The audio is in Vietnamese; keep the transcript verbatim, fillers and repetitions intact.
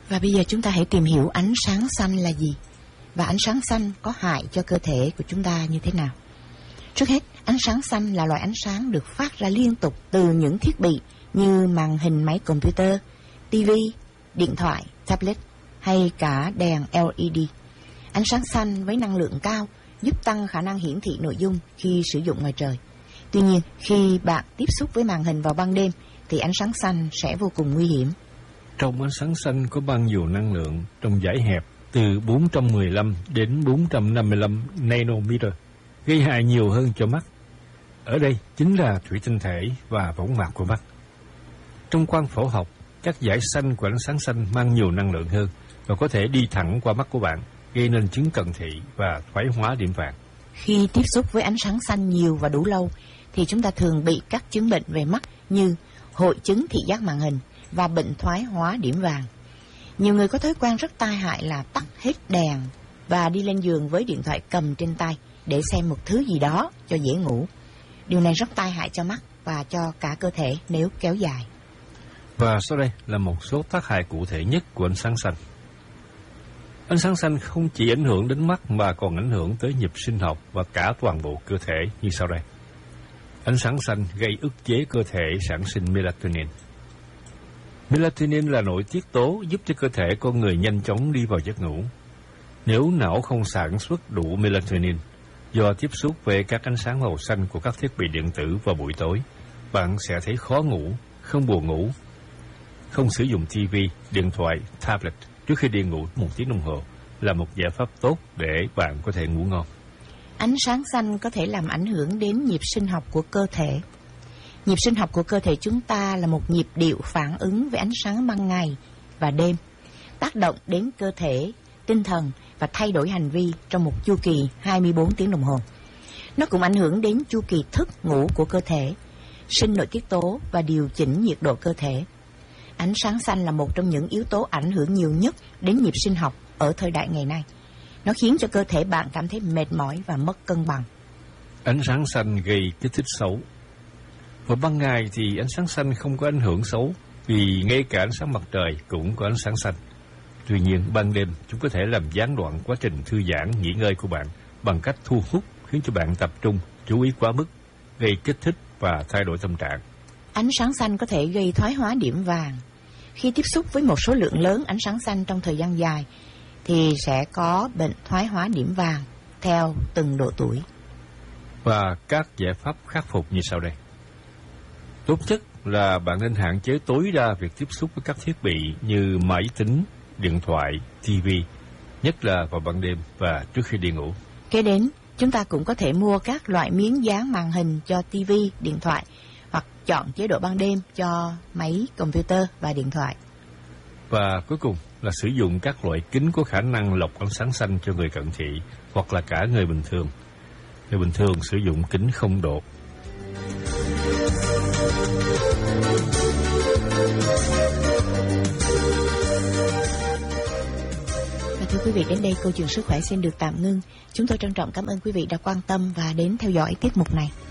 Và bây giờ chúng ta hãy tìm hiểu ánh sáng xanh là gì và ánh sáng xanh có hại cho cơ thể của chúng ta như thế nào. Trước hết, ánh sáng xanh là loại ánh sáng được phát ra liên tục từ những thiết bị như màn hình máy computer, ti vi, điện thoại, tablet hay cả đèn lờ e đê. Ánh sáng xanh với năng lượng cao giúp tăng khả năng hiển thị nội dung khi sử dụng ngoài trời. Tuy nhiên, khi bạn tiếp xúc với màn hình vào ban đêm thì ánh sáng xanh sẽ vô cùng nguy hiểm. Trong ánh sáng xanh có bao nhiêu năng lượng trong dải hẹp từ bốn trăm mười lăm đến bốn trăm năm mươi lăm nanometer, gây hại nhiều hơn cho mắt. Ở đây chính là thủy tinh thể và võng mạc của mắt. Trong quang phổ học, các dải xanh của ánh sáng xanh mang nhiều năng lượng hơn và có thể đi thẳng qua mắt của bạn, gây nên chứng cận thị và thoái hóa điểm vàng. Khi tiếp xúc với ánh sáng xanh nhiều và đủ lâu thì chúng ta thường bị các chứng bệnh về mắt như hội chứng thị giác màn hình và bệnh thoái hóa điểm vàng. Nhiều người có thói quen rất tai hại là tắt hết đèn và đi lên giường với điện thoại cầm trên tay để xem một thứ gì đó cho dễ ngủ. Điều này rất tai hại cho mắt và cho cả cơ thể nếu kéo dài. Và sau đây là một số tác hại cụ thể nhất của ánh sáng xanh. Ánh sáng xanh không chỉ ảnh hưởng đến mắt mà còn ảnh hưởng tới nhịp sinh học và cả toàn bộ cơ thể như sau đây. Ánh sáng xanh gây ức chế cơ thể sản sinh melatonin. Melatonin là nội tiết tố giúp cho cơ thể con người nhanh chóng đi vào giấc ngủ. Nếu não không sản xuất đủ melatonin do tiếp xúc với các ánh sáng màu xanh của các thiết bị điện tử vào buổi tối, bạn sẽ thấy khó ngủ, không buồn ngủ. Không sử dụng ti vi, điện thoại, tablet trước khi đi ngủ một tiếng đồng hồ là một giải pháp tốt để bạn có thể ngủ ngon. Ánh sáng xanh có thể làm ảnh hưởng đến nhịp sinh học của cơ thể. Nhịp sinh học của cơ thể chúng ta là một nhịp điệu phản ứng với ánh sáng ban ngày và đêm, tác động đến cơ thể, tinh thần và thay đổi hành vi trong một chu kỳ hai mươi bốn tiếng đồng hồ. Nó cũng ảnh hưởng đến chu kỳ thức ngủ của cơ thể, sinh nội tiết tố và điều chỉnh nhiệt độ cơ thể. Ánh sáng xanh là một trong những yếu tố ảnh hưởng nhiều nhất đến nhịp sinh học ở thời đại ngày nay. Nó khiến cho cơ thể bạn cảm thấy mệt mỏi và mất cân bằng. Ánh sáng xanh gây kích thích xấu. Vào ban ngày thì ánh sáng xanh không có ảnh hưởng xấu, vì ngay cả ánh sáng mặt trời cũng có ánh sáng xanh. Tuy nhiên, ban đêm chúng có thể làm gián đoạn quá trình thư giãn, nghỉ ngơi của bạn bằng cách thu hút, khiến cho bạn tập trung, chú ý quá mức, gây kích thích và thay đổi tâm trạng. Ánh sáng xanh có thể gây thoái hóa điểm vàng. Khi tiếp xúc với một số lượng lớn ánh sáng xanh trong thời gian dài thì sẽ có bệnh thoái hóa điểm vàng theo từng độ tuổi. Và các giải pháp khắc phục như sau đây. Tốt nhất là bạn nên hạn chế tối đa việc tiếp xúc với các thiết bị như máy tính, điện thoại, ti vi, nhất là vào ban đêm và trước khi đi ngủ. Kế đến, chúng ta cũng có thể mua các loại miếng dán màn hình cho ti vi, điện thoại hoặc chọn chế độ ban đêm cho máy computer và điện thoại. Và cuối cùng là sử dụng các loại kính có khả năng lọc ánh sáng xanh cho người cận thị hoặc là cả người bình thường. Người bình thường sử dụng kính không độ. Và thưa quý vị, đến đây câu chuyện sức khỏe xin được tạm ngưng. Chúng tôi trân trọng cảm ơn quý vị đã quan tâm và đến theo dõi tiết mục này.